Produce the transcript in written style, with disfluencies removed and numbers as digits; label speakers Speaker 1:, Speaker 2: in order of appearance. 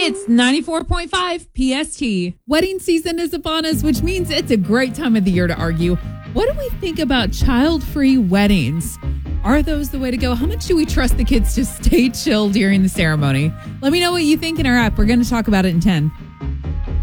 Speaker 1: It's 94.5 PST.
Speaker 2: Wedding season is upon us, which means it's a great time of the year to argue. What do we think about child-free weddings? Are those the way to go? How much do we trust the kids to stay chill during the ceremony? Let me know what you think in our app. We're going to talk about it in 10.